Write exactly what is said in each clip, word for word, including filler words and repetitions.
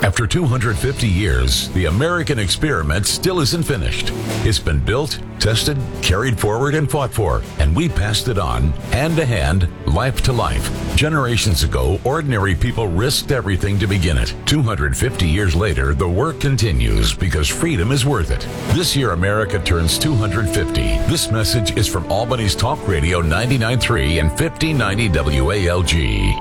After two hundred fifty years, the American experiment still isn't finished. It's been built, tested, carried forward, and fought for, and we passed it on, hand to hand, life to life. Generations ago, ordinary people risked everything to begin it. two hundred fifty years later, the work continues because freedom is worth it. This year, America turns two hundred fifty. This message is from Albany's Talk Radio ninety-nine point three and fifteen ninety W A L G.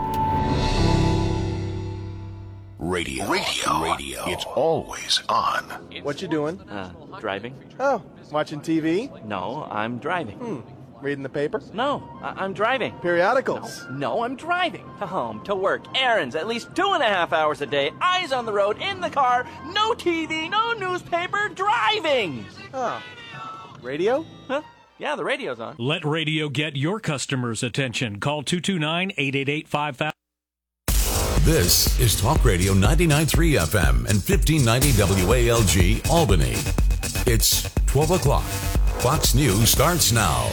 Radio. Radio. Radio. It's always on. What you doing? Uh, driving. Oh, watching T V? No, I'm driving. Hmm. Reading the paper? No, I- I'm driving. Periodicals? No, no, I'm driving. To home, to work, errands, at least two and a half hours a day, eyes on the road, in the car, no T V, no newspaper, driving! Oh. Radio? Huh? Yeah, the radio's on. Let radio get your customers' attention. Call two two nine, eight eight eight, five thousand. This is Talk Radio ninety-nine point three F M and fifteen ninety W A L G Albany. It's twelve o'clock. Fox News starts now.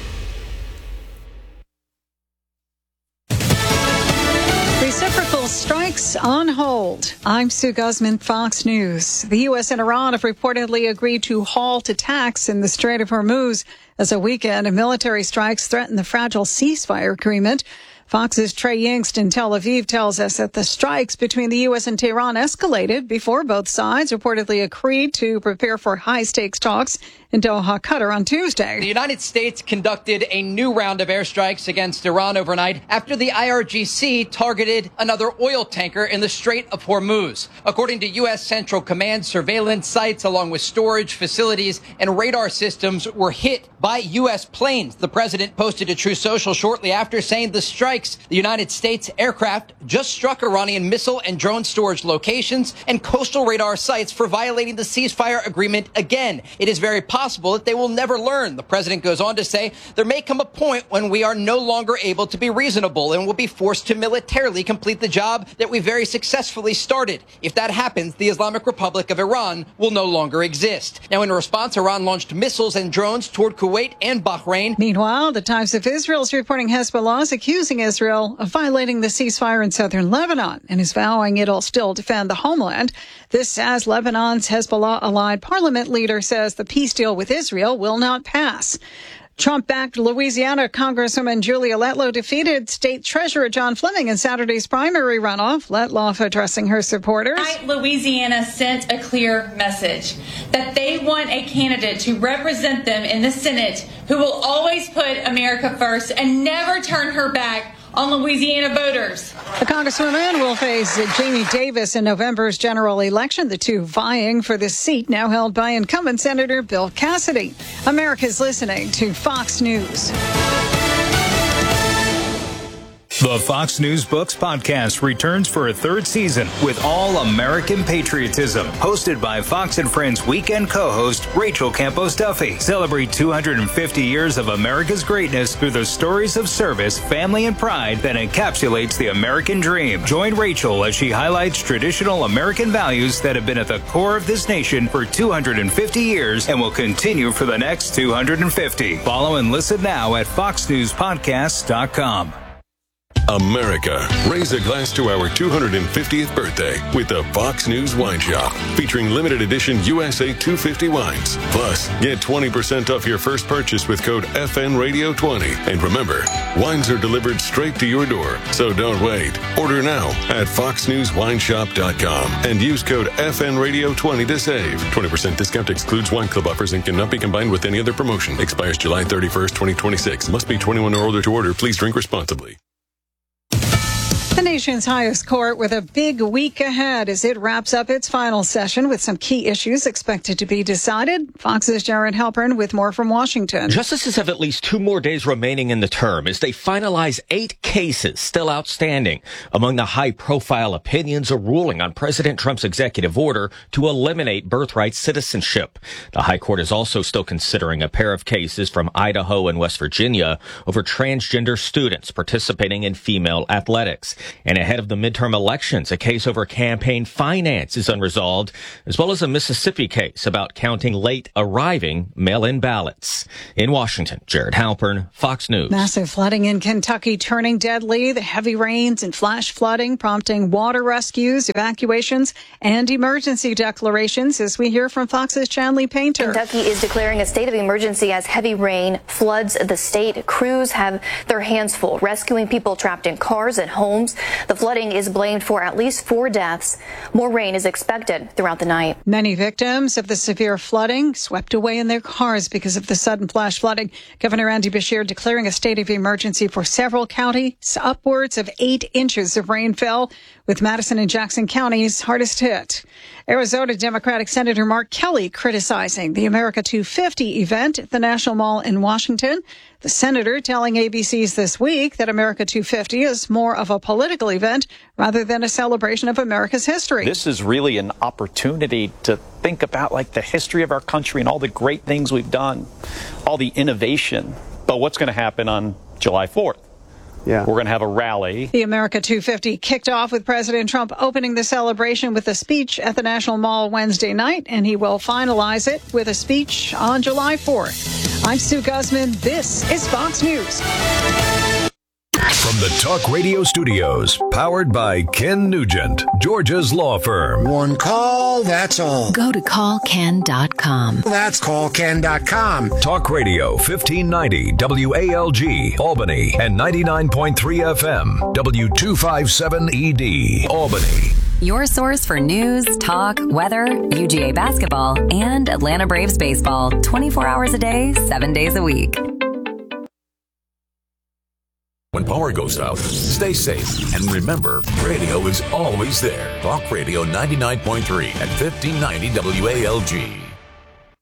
Reciprocal strikes on hold. I'm Sue Guzman, Fox News. The U S and Iran have reportedly agreed to halt attacks in the Strait of Hormuz as a weekend of military strikes threaten the fragile ceasefire agreement. Fox's Trey Yingst in Tel Aviv tells us that the strikes between the U S and Tehran escalated before both sides reportedly agreed to prepare for high-stakes talks in Doha, Qatar on Tuesday. The United States conducted a new round of airstrikes against Iran overnight after the I R G C targeted another oil tanker in the Strait of Hormuz. According to U S Central Command, surveillance sites along with storage facilities and radar systems were hit by U S planes. The president posted to Truth Social shortly after saying the strikes, the United States aircraft just struck Iranian missile and drone storage locations and coastal radar sites for violating the ceasefire agreement again. It is very possible possible that they will never learn. The president goes on to say there may come a point when we are no longer able to be reasonable and will be forced to militarily complete the job that we very successfully started. If that happens, the Islamic Republic of Iran will no longer exist. Now, in response, Iran launched missiles and drones toward Kuwait and Bahrain. Meanwhile, the Times of Israel is reporting Hezbollah is accusing Israel of violating the ceasefire in southern Lebanon and is vowing it'll still defend the homeland. This as Lebanon's Hezbollah-allied parliament leader says the peace deal with Israel will not pass. Trump-backed Louisiana Congresswoman Julia Letlow defeated State Treasurer John Fleming in Saturday's primary runoff. Letlow addressing her supporters. Tonight, Louisiana sent a clear message that they want a candidate to represent them in the Senate who will always put America first and never turn her back on Louisiana voters. The Congresswoman will face Jamie Davis in November's general election, the two vying for the seat now held by incumbent Senator Bill Cassidy. America's listening to Fox News. The Fox News Books podcast returns for a third season with all American patriotism. Hosted by Fox and Friends weekend co-host Rachel Campos Duffy. Celebrate two hundred fifty years of America's greatness through the stories of service, family, and pride that encapsulates the American dream. Join Rachel as she highlights traditional American values that have been at the core of this nation for two hundred fifty years and will continue for the next two hundred fifty. Follow and listen now at fox news podcast dot com. America, raise a glass to our two hundred fiftieth birthday with the Fox News Wine Shop, featuring limited edition U S A two fifty wines. Plus, get twenty percent off your first purchase with code F N Radio twenty. And remember, wines are delivered straight to your door, so don't wait. Order now at fox news wine shop dot com and use code F N Radio twenty to save. twenty percent discount excludes wine club offers and cannot be combined with any other promotion. Expires July thirty-first, twenty twenty-six. Must be twenty-one or older to order. Please drink responsibly. The nation's highest court with a big week ahead as it wraps up its final session with some key issues expected to be decided. Fox's Jared Halpern with more from Washington. Justices have at least two more days remaining in the term as they finalize eight cases still outstanding. Among the high-profile opinions, a ruling on President Trump's executive order to eliminate birthright citizenship. The High Court is also still considering a pair of cases from Idaho and West Virginia over transgender students participating in female athletics. And ahead of the midterm elections, a case over campaign finance is unresolved, as well as a Mississippi case about counting late arriving mail-in ballots. In Washington, Jared Halpern, Fox News. Massive flooding in Kentucky turning deadly. The heavy rains and flash flooding prompting water rescues, evacuations, and emergency declarations, as we hear from Fox's Chanley Painter. Kentucky is declaring a state of emergency as heavy rain floods the state. Crews have their hands full rescuing people trapped in cars and homes. The flooding is blamed for at least four deaths. More rain is expected throughout the night. Many victims of the severe flooding swept away in their cars because of the sudden flash flooding. Governor Andy Beshear declaring a state of emergency for several counties. Upwards of eight inches of rain fell, with Madison and Jackson counties hardest hit. Arizona Democratic Senator Mark Kelly criticizing the America two fifty event at the National Mall in Washington. The senator telling A B C's This Week that America two fifty is more of a political event rather than a celebration of America's history. This is really an opportunity to think about like the history of our country and all the great things we've done, all the innovation. But what's going to happen on July fourth? Yeah. We're going to have a rally. The America two fifty kicked off with President Trump opening the celebration with a speech at the National Mall Wednesday night, and he will finalize it with a speech on July fourth. I'm Sue Guzman. This is Fox News. From the Talk Radio studios, powered by Ken Nugent, Georgia's law firm. One call, that's all. Go to call ken dot com. That's call ken dot com. Talk Radio fifteen ninety W A L G, Albany, and ninety-nine point three F M, W two fifty-seven E D, Albany. Your source for news, talk, weather, U G A basketball, and Atlanta Braves baseball, twenty-four hours a day, seven days a week. When power goes out, stay safe. And remember, radio is always there. Talk Radio ninety-nine point three at fifteen ninety W A L G.